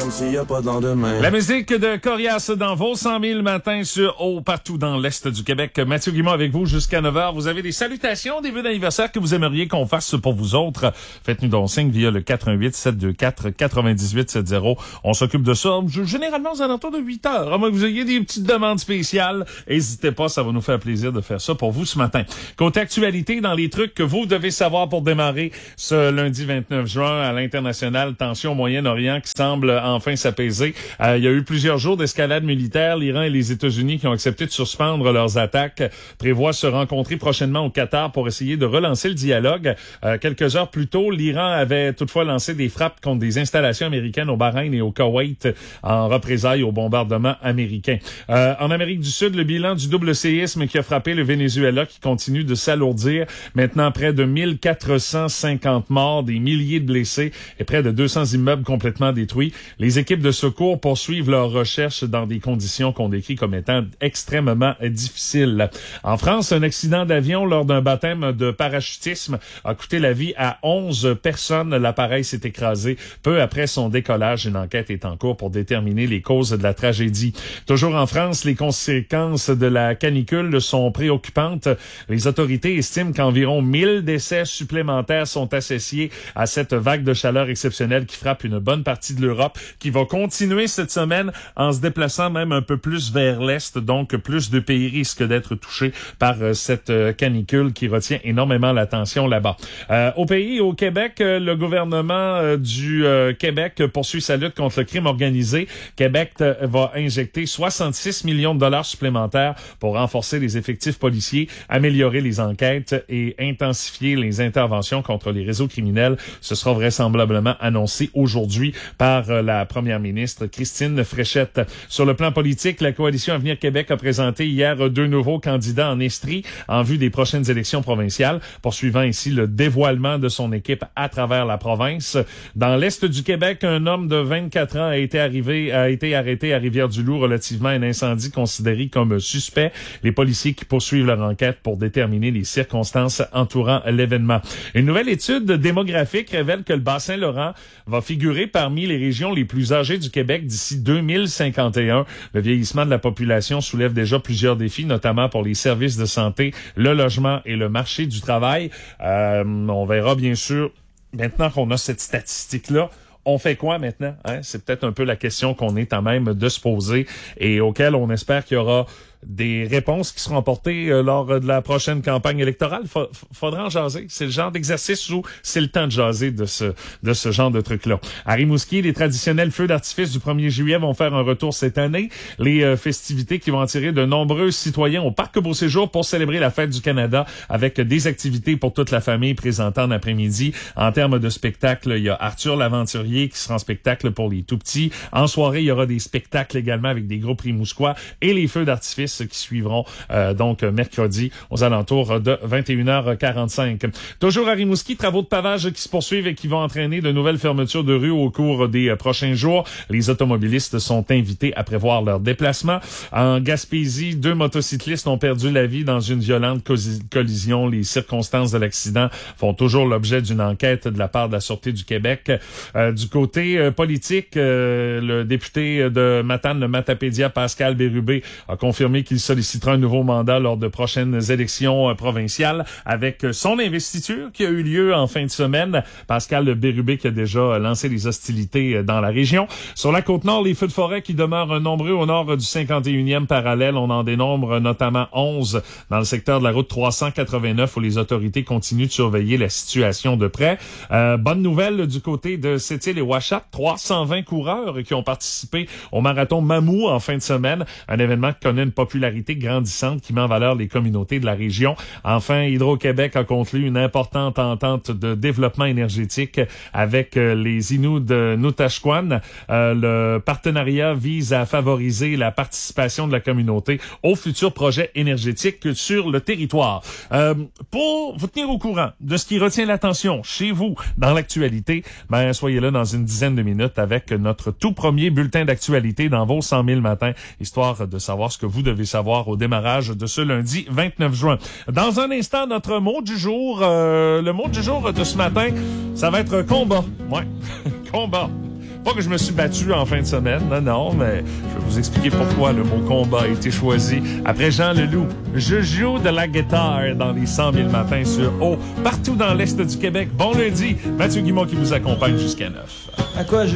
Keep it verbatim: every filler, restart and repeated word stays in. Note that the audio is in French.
comme s'il n'y a pas de lendemain. La musique de Corias dans vos cent mille matins sur haut partout dans l'Est du Québec. Mathieu Guimont avec vous jusqu'à neuf heures. Vous avez des salutations, des vœux d'anniversaire que vous aimeriez qu'on fasse pour vous autres. Faites-nous donc signe via le quatre un huit, sept deux quatre, quatre huit sept zéro. On s'occupe de ça généralement aux alentours de huit heures. À moins que vous ayez des petites demandes spéciales, n'hésitez pas, ça va nous faire plaisir de faire ça pour vous ce matin. Côté actualité, dans les trucs que vous devez savoir pour démarrer ce lundi vingt-neuf juin à l'international, tension au Moyen-Orient qui semble enfin s'apaiser. Euh, il y a eu plusieurs jours d'escalade militaire. L'Iran et les États-Unis qui ont accepté de suspendre leurs attaques prévoient se rencontrer prochainement au Qatar pour essayer de relancer le dialogue. Euh, quelques heures plus tôt, l'Iran avait toutefois lancé des frappes contre des installations américaines au Bahreïn et au Koweït en représailles au bombardement américain. Euh, en Amérique du Sud, le bilan du double séisme qui a frappé le Venezuela qui continue de s'alourdir. Maintenant, près de mille quatre cent cinquante morts, des milliers de blessés et près de deux cents immeubles complètement détruits. Les équipes de secours poursuivent leurs recherches dans des conditions qu'on décrit comme étant extrêmement difficiles. En France, un accident d'avion lors d'un baptême de parachutisme a coûté la vie à onze personnes. L'appareil s'est écrasé peu après son décollage. Une enquête est en cours pour déterminer les causes de la tragédie. Toujours en France, les conséquences de la canicule sont préoccupantes. Les autorités estiment qu'environ mille décès supplémentaires sont associés à cette vague de chaleur exceptionnelle qui frappe une bonne partie de l'Europe, qui va continuer cette semaine en se déplaçant même un peu plus vers l'Est. Donc, plus de pays risquent d'être touchés par euh, cette euh, canicule qui retient énormément l'attention là-bas. Euh, au pays, au Québec, euh, le gouvernement euh, du euh, Québec poursuit sa lutte contre le crime organisé. Québec euh, va injecter soixante-six millions de dollars supplémentaires pour renforcer les effectifs policiers, améliorer les enquêtes et intensifier les interventions contre les réseaux criminels. Ce sera vraisemblablement annoncé aujourd'hui par euh, la première ministre Christine Fréchette. Sur le plan politique, la coalition Avenir Québec a présenté hier deux nouveaux candidats en Estrie en vue des prochaines élections provinciales, poursuivant ainsi le dévoilement de son équipe à travers la province. Dans l'Est du Québec, un homme de vingt-quatre ans a été arrivé, a été arrêté à Rivière-du-Loup relativement à un incendie considéré comme suspect. Les policiers qui poursuivent leur enquête pour déterminer les circonstances entourant l'événement. Une nouvelle étude démographique révèle que le Bas-Saint-Laurent va figurer parmi les régions les plus âgées du Québec d'ici deux mille cinquante et un. Le vieillissement de la population soulève déjà plusieurs défis, notamment pour les services de santé, le logement et le marché du travail. Euh, on verra bien sûr, maintenant qu'on a cette statistique-là, on fait quoi maintenant? Hein? C'est peut-être un peu la question qu'on est en même de se poser et auquel on espère qu'il y aura des réponses qui seront apportées euh, lors de la prochaine campagne électorale. Fa- faudra en jaser. C'est le genre d'exercice où c'est le temps de jaser de ce de ce genre de truc-là. À Rimouski, les traditionnels feux d'artifice du premier juillet vont faire un retour cette année. Les euh, festivités qui vont attirer de nombreux citoyens au Parc Beau Séjour pour célébrer la fête du Canada avec des activités pour toute la famille présentées en après-midi. En termes de spectacle, il y a Arthur l'Aventurier qui sera en spectacle pour les tout-petits. En soirée, il y aura des spectacles également avec des groupes rimouskois et les feux d'artifice qui suivront euh, donc mercredi aux alentours de vingt et une heures quarante-cinq. Toujours à Rimouski, travaux de pavage qui se poursuivent et qui vont entraîner de nouvelles fermetures de rues au cours des euh, prochains jours. Les automobilistes sont invités à prévoir leur déplacement. En Gaspésie, deux motocyclistes ont perdu la vie dans une violente collision. Les circonstances de l'accident font toujours l'objet d'une enquête de la part de la Sûreté du Québec. Euh, du côté euh, politique, euh, le député de Matane, le Matapédia, Pascal Bérubé, a confirmé qu'il sollicitera un nouveau mandat lors de prochaines élections euh, provinciales avec euh, son investiture qui a eu lieu en fin de semaine. Pascal Bérubé qui a déjà euh, lancé les hostilités euh, dans la région. Sur la Côte-Nord, les feux de forêt qui demeurent nombreux au nord du cinquante et unième parallèle. On en dénombre notamment onze dans le secteur de la route trois cent quatre-vingt-neuf où les autorités continuent de surveiller la situation de près. Euh, bonne nouvelle du côté de Sept-Îles et Ouachat, trois cent vingt coureurs qui ont participé au marathon Mamou en fin de semaine. Un événement qui connaît une popularité grandissante qui met en valeur les communautés de la région. Enfin, Hydro-Québec a conclu une importante entente de développement énergétique avec euh, les Inuits de Nutashquan. Euh, le partenariat vise à favoriser la participation de la communauté aux futurs projets énergétiques sur le territoire. Euh, pour vous tenir au courant de ce qui retient l'attention chez vous dans l'actualité, ben soyez là dans une dizaine de minutes avec notre tout premier bulletin d'actualité dans vos cent mille matins, histoire de savoir ce que vous devez savoir au démarrage de ce lundi vingt-neuf juin. Dans un instant, notre mot du jour, euh, le mot du jour de ce matin, ça va être combat. Ouais, combat. Pas que je me suis battu en fin de semaine, non, non, mais je vais vous expliquer pourquoi le mot combat a été choisi. Après Jean Leloup, je joue de la guitare dans les cent mille matins sur O, partout dans l'Est du Québec. Bon lundi, Mathieu Guimont qui vous accompagne jusqu'à neuf. À quoi?